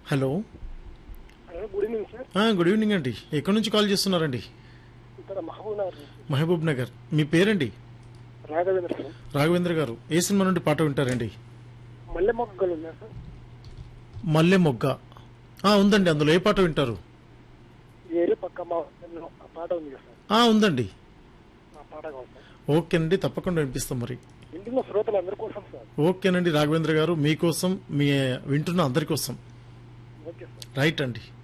Hello. Good evening sir. Good evening అండి. ఎక్కడి నుంచి కాల్ చేస్తున్నారండి? ఇక్కడ మహబూబ్ నగర్. మీ పేరండి? రాఘవేంద్ర సార్. రాఘవేంద్ర గారు, ఏ సినిమా నుండి పాట వింటారండి? మల్లె మొగ్గలు ఉన్నాయా సార్? మల్లె మొగ్గ ఉందండి. అందులో ఏ పాట వింటారు? ఏరి పక్క మా పాట ఉంది కదా సార్, ఉందండి. ఆ పాట కావాలి సార్. ఓకేనండి, తప్పకుండా వినిపిస్తాం. మరి ఇంటిలో శ్రోతలు అందరి కోసం సార్. ఓకేనండి రాఘవేంద్ర గారు, మీకోసం, మీ వింటున్న అందరి కోసం. Okay sir. రైట్ అండి.